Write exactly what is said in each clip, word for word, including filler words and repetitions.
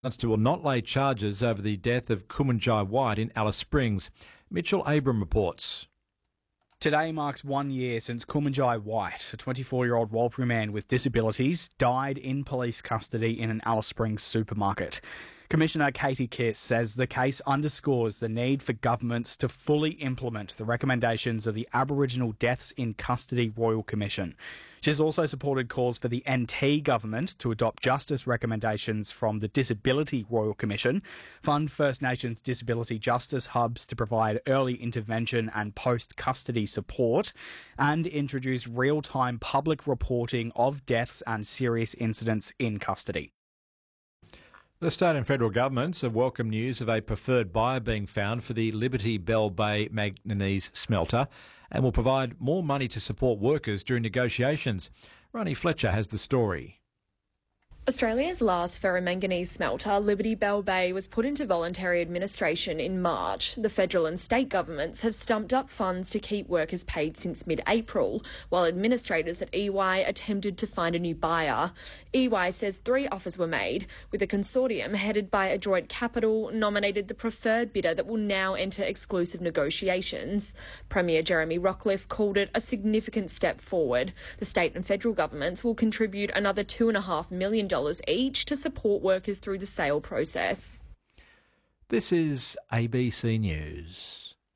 will not lay charges over the death of Kumanjai White in Alice Springs. Mitchell Abram reports. Today marks one year since Kumanjai White, a twenty-four-year-old Warlpiri man with disabilities, died in police custody in an Alice Springs supermarket. Commissioner Katie Kiss says the case underscores the need for governments to fully implement the recommendations of the Aboriginal Deaths in Custody Royal Commission. She has also supported calls for the N T government to adopt justice recommendations from the Disability Royal Commission, fund First Nations disability justice hubs to provide early intervention and post-custody support, and introduce real-time public reporting of deaths and serious incidents in custody. The state and federal governments have welcomed news of a preferred buyer being found for the Liberty Bell Bay manganese smelter and will provide more money to support workers during negotiations. Ronnie Fletcher has the story. Australia's last ferromanganese smelter, Liberty Bell Bay, was put into voluntary administration in March. The federal and state governments have stumped up funds to keep workers paid since mid-April, while administrators at E Y attempted to find a new buyer. E Y says three offers were made, with a consortium headed by Adroit Capital nominated the preferred bidder that will now enter exclusive negotiations. Premier Jeremy Rockliff called it a significant step forward. The state and federal governments will contribute another two point five million dollars each to support workers through the sale process. This is A B C News.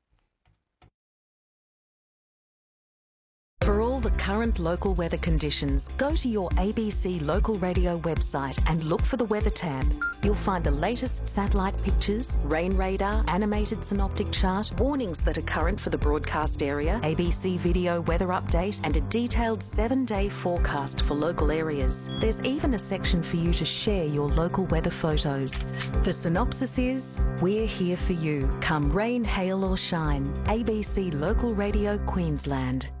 For all the current local weather conditions, go to your A B C local radio website and look for the weather tab. You'll find the latest satellite pictures, rain radar, animated synoptic chart, warnings that are current for the broadcast area, A B C video weather update, and a detailed seven-day forecast for local areas. There's even a section for you to share your local weather photos. The synopsis is, we're here for you. Come rain, hail or shine. A B C Local Radio Queensland.